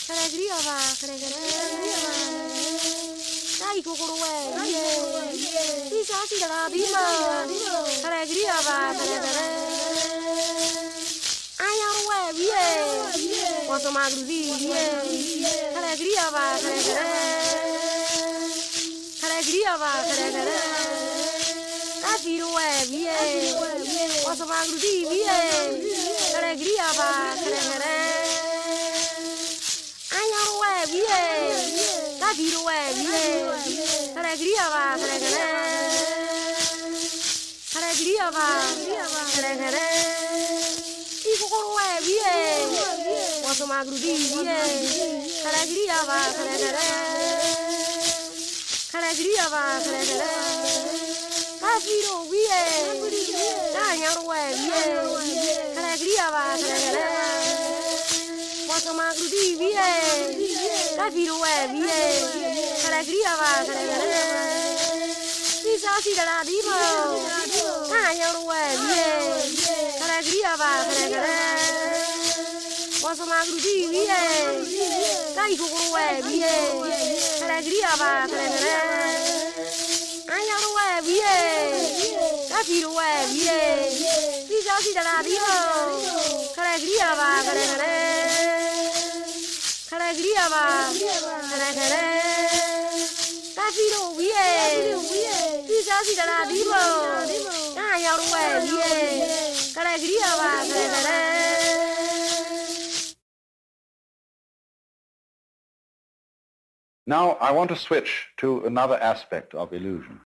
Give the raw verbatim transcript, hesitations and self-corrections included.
Kalegria va, kalegria. Dai kokorowe, ye. Isa si dara bima. Kalegria va, kalegria. Ayaruwe, ye. Waso magruzi, ye. Kalegria va, kalegria. Kalegria va, kalegria. Kafiruwe, ye. Waso magruzi, ye. Kalegria va, kalegria. Ayaruwe, ye. Kafiruwe, ye. Kalegria va, kalegria. Kalegria va, kalegria. Ikokorowe, ye. Waso magruzi, ye. Kalegria va, kalegria. Kalegria va, kalegria. Kafiro, ye. Ayaruwe, ye. Kalegria va, kalegria. Waso magruzi, ye. Kafiruwe, ye. Kalegria va, kalegria. Isa si dara bima. Ayaruwe, ye. Kalegria va, kalegria. Waso magruzi, ye. Kaikokorowe, ye. Kalegria va, kalegria. Ayaruwe, ye. Kafiruwe, ye. Isa si dara bima. Kalegria va, kalegria. Kalegria va, kalegria. Kafiro, ye. Isa si dara bima. Ayaruwe, ye. Kalegria va, kalegria. Now I want to switch to another aspect of illusion.